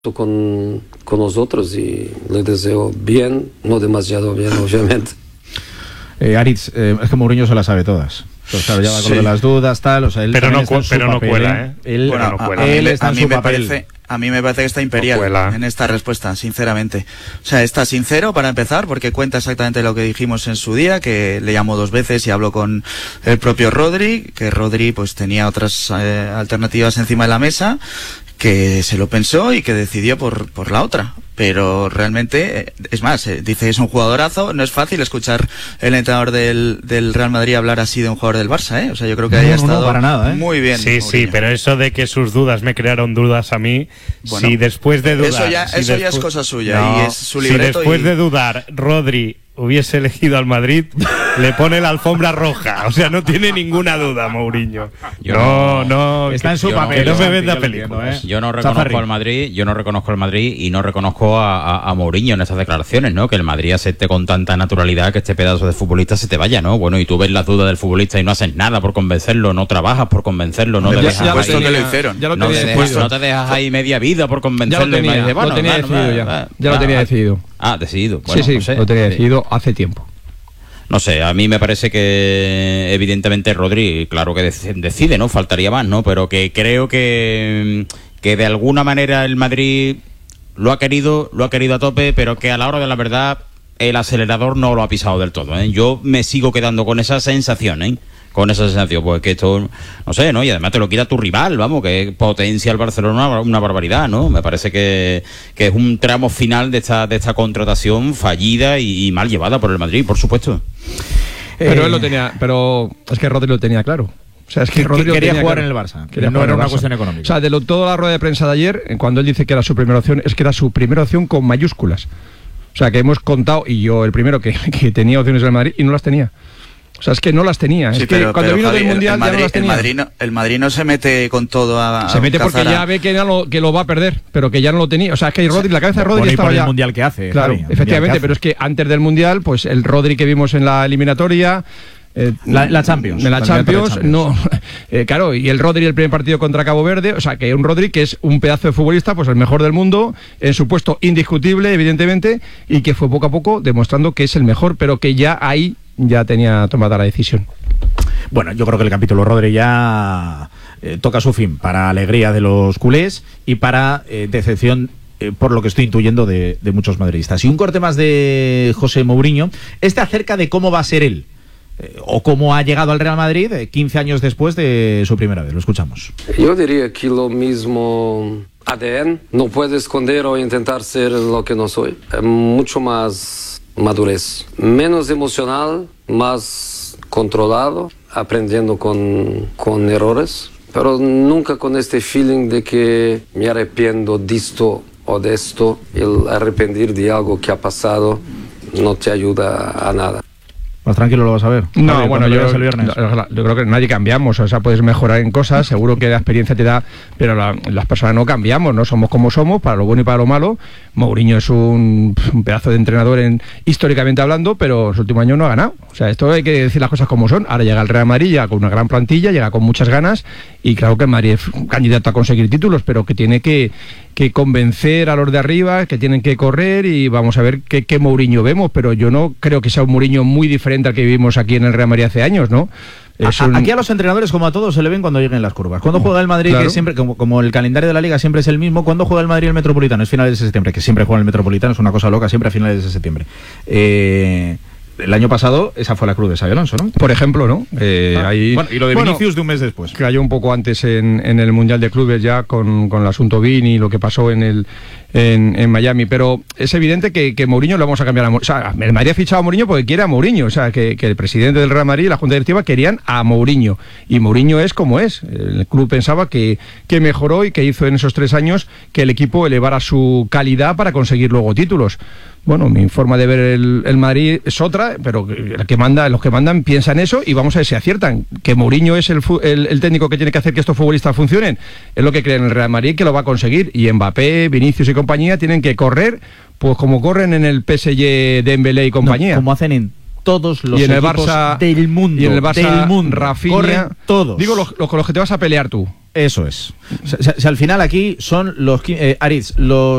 con nosotros y le deseo bien, no demasiado bien, obviamente. Aritz, es que Mourinho se las sabe todas. Pues claro, ya va con las dudas, tal, o sea, él pero no papel, cuela, ¿eh? Él está en su papel. A mí me parece que está imperial en esta respuesta, sinceramente. O sea, está sincero para empezar, porque cuenta exactamente lo que dijimos en su día, que le llamó 2 veces y habló con el propio Rodri, que Rodri pues tenía otras alternativas encima de la mesa, que se lo pensó y que decidió por la otra. Pero realmente, es más, dice que es un jugadorazo. No es fácil escuchar el entrenador del Real Madrid hablar así de un jugador del Barça, ¿eh? O sea, yo creo que haya estado para nada, ¿eh? Muy bien. Sí, Mourinho. Sí, pero eso de que sus dudas me crearon dudas a mí, bueno, si después de dudar... Eso ya es cosa suya, y es su libreto. Si después de dudar, Rodri hubiese elegido al Madrid, le pone la alfombra roja. O sea, no tiene ninguna duda, Mourinho. No, está en su papel. Que no me venda películas. Yo no reconozco al Madrid y no reconozco a Mourinho en estas declaraciones, ¿no? Que el Madrid acepte con tanta naturalidad que este pedazo de futbolista se te vaya, ¿no? Bueno, y tú ves las dudas del futbolista y no haces nada por convencerlo, no trabajas por convencerlo, no te dejas ahí. Que lo hicieron. No te dejas ahí media vida por convencerlo. Lo tenía decidido ya lo tenía decidido. Ah, decidido. Bueno, sí, no sé, lo tenía decidido hace tiempo. No sé, a mí me parece que evidentemente Rodri, claro que decide, ¿no? Faltaría más, ¿no? Pero que creo que de alguna manera el Madrid lo ha querido a tope, pero que a la hora de la verdad el acelerador no lo ha pisado del todo, ¿eh? Yo me sigo quedando con esa sensación, ¿eh? Con esa sensación, pues que esto, no sé, ¿no? Y además te lo quita tu rival, vamos, que potencia al Barcelona una barbaridad, ¿no? Me parece que es un tramo final de esta contratación fallida y mal llevada por el Madrid, por supuesto. Pero él lo tenía, pero es que Rodri lo tenía claro. O sea, es que Rodri quería jugar en el Barça, no era una cuestión económica. O sea, de toda la rueda de prensa de ayer, cuando él dice que era su primera opción, es que era su primera opción con mayúsculas. O sea, que hemos contado, y yo el primero que tenía opciones del Madrid y no las tenía. O sea, es que no las tenía. Sí, es que cuando vino del Mundial ya no las tenía. El Madrid no se mete con todo a se mete porque ya ve que lo va a perder, pero que ya no lo tenía. O sea, es que Rodri, la cabeza de Rodri estaba por ya... el Mundial que hace. Claro, Javi, efectivamente, pero es que antes del Mundial, pues el Rodri que vimos en la eliminatoria... la Champions. En la Champions, no. Claro, y el Rodri el primer partido contra Cabo Verde, o sea, que un Rodri que es un pedazo de futbolista, pues el mejor del mundo, en su puesto indiscutible, evidentemente, y que fue poco a poco demostrando que es el mejor, pero que ya ahí ya tenía tomada la decisión. Bueno, yo creo que el capítulo Rodri ya toca su fin, para alegría de los culés y para decepción, por lo que estoy intuyendo, de muchos madridistas. Y un corte más de José Mourinho, acerca de cómo va a ser él, o cómo ha llegado al Real Madrid 15 años después de su primera vez. Lo escuchamos. Yo diría que lo mismo ADN, no puedo esconder o intentar ser lo que no soy. Mucho más madurez, menos emocional, más controlado, aprendiendo con errores, pero nunca con este feeling de que me arrepiento de esto o de esto. El arrepentir de algo que ha pasado no te ayuda a nada. Más tranquilo lo vas a ver. No, bueno, yo creo que nadie cambiamos. O sea, puedes mejorar en cosas, seguro que la experiencia te da, pero las personas no cambiamos, no somos como somos, para lo bueno y para lo malo. Mourinho es un pedazo de entrenador históricamente hablando, pero los últimos años no ha ganado. O sea, esto hay que decir las cosas como son. Ahora llega el Real Madrid, llega con una gran plantilla, llega con muchas ganas, y claro que el Madrid es un candidato a conseguir títulos, pero que tiene que convencer a los de arriba, que tienen que correr, y vamos a ver qué Mourinho vemos, pero yo no creo que sea un Mourinho muy diferente al que vivimos aquí en el Real Madrid hace años, ¿no? Aquí a los entrenadores, como a todos, se le ven cuando lleguen las curvas. Cuando juega el Madrid, claro, que siempre, como el calendario de la Liga siempre es el mismo, cuando juega el Madrid el Metropolitano, es finales de septiembre, que siempre juega el Metropolitano, es una cosa loca, siempre a finales de septiembre. El año pasado esa fue la cruz de Xabi Alonso, ¿no? Por ejemplo, ¿no? Ahí, y lo de Vinicius de un mes después. Cayó un poco antes en el Mundial de Clubes ya con el asunto Vini y lo que pasó en Miami, pero es evidente que Mourinho lo vamos a cambiar o sea, el Madrid ha fichado a Mourinho porque quiere a Mourinho, o sea, que el presidente del Real Madrid y la Junta Directiva querían a Mourinho, y Mourinho es como es. El club pensaba que mejoró y que hizo en esos 3 años que el equipo elevara su calidad para conseguir luego títulos. Bueno, mi forma de ver el Madrid es otra, pero los que mandan piensan eso, y vamos a ver si aciertan. Que Mourinho es el técnico que tiene que hacer que estos futbolistas funcionen, es lo que creen en el Real Madrid, que lo va a conseguir, y Mbappé, Vinicius y compañía tienen que correr, pues como corren en el PSG, Dembélé y compañía. No, como hacen en todos los y en el equipos Barça, del mundo. Y en el Barça, del mundo. Rafinha, corren todos. Digo, con los que te vas a pelear tú. Eso es. O sea, al final aquí son los Aritz, los